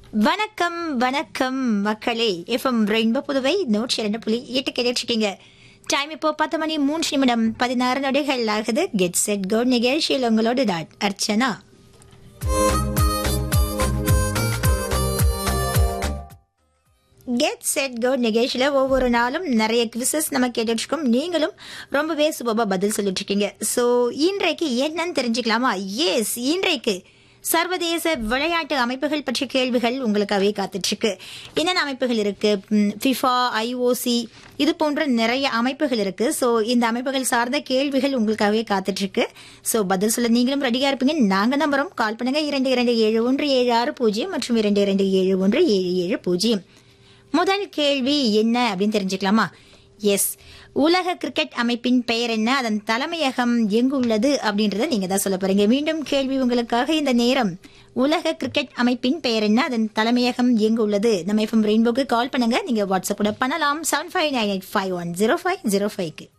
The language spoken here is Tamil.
வணக்கம் வணக்கம் மக்களே. எஃப்எம் ரெயின்போ புதுவை 102.8 கேட்டுருக்கீங்க. டைம் இப்போ 10:03 ஆகுது. கெட் செட் கோ நிகழ்ச்சியில் உங்களோட அர்ச்சனா. கெட் செட் கோ நிகழ்ச்சியில் ஒவ்வொரு நாளும் நிறைய குவிசஸ் நம்ம கேட்டுட்டு இருக்கோம். நீங்களும் ரொம்பவே சுபமா பதில் சொல்லிட்டு இருக்கீங்க. ஸோ இன்றைக்கு என்னன்னு தெரிஞ்சுக்கலாமா? எஸ், இன்றைக்கு சர்வதேச விளையாட்டு அமைப்புகள் பற்றிய கேள்விகள் உங்களுக்காகவே காத்துட்டு இருக்கு. என்னென்ன அமைப்புகள் இருக்கு? ஃபிஃபா, IOC, இது போன்ற நிறைய அமைப்புகள் இருக்கு. ஸோ இந்த அமைப்புகள் சார்ந்த கேள்விகள் உங்களுக்காகவே காத்துட்டு இருக்கு. ஸோ பதில் சொல்ல நீங்களும் ரெடியா இருப்பீங்க. நாங்க நம்புறோம். கால் பண்ணுங்க 227176 மற்றும் 227177. முதல் கேள்வி என்ன அப்படின்னு தெரிஞ்சுக்கலாமா? எஸ், உலக கிரிக்கெட் அமைப்பின் பெயர் என்ன? அதன் தலைமையகம் எங்கு உள்ளது அப்படின்றத நீங்க தான் சொல்ல போறீங்க. மீண்டும் கேள்வி உங்களுக்காக இந்த நேரம். உலக கிரிக்கெட் அமைப்பின் பெயர் என்ன? அதன் தலைமையகம் எங்கு உள்ளது? நம்ம எஃப்எம் ரெயின்போக்கு கால் பண்ணுங்க. நீங்க வாட்ஸ்அப் கூட பண்ணலாம் 7598510505.